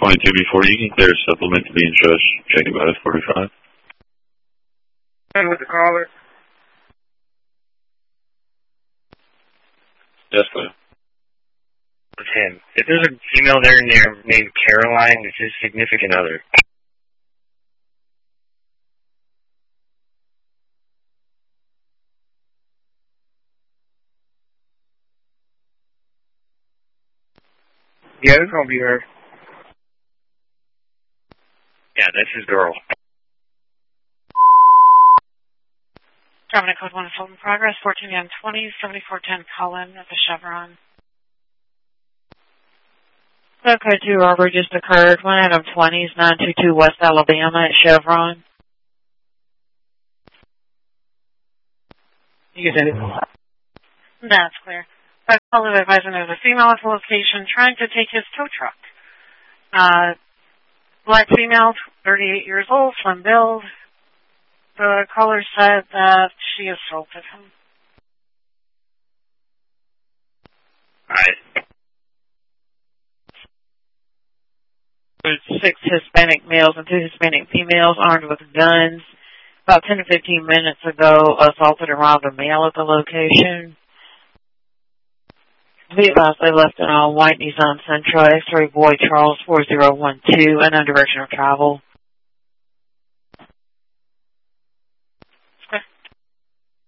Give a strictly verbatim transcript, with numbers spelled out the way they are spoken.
twenty-two before. You can clear supplement to be in trust. Check about F forty-five. And with the caller. Yes, sir. Tim, if there's a female there named Caroline, it's his significant other. Yeah, it's gonna be her. Yeah, that's his girl. Dominic Code one Fulton Progress, fourteen M twenty, seventy-four ten Cullen at the Chevron. Okay, two robbery just occurred. One Adam twenties, nine two two West Alabama at Chevron. You can do it. That's clear. I called it advising there's a female at the location trying to take his tow truck. Uh, black female, thirty-eight years old, slim build. The caller said that she assaulted him. Alright. There's six Hispanic males and two Hispanic females armed with guns. About ten to fifteen minutes ago, assaulted and robbed a male at the location. Be advised they left it on White Nissan Sentra, X-ray Boy Charles four zero one two, and on direction of travel.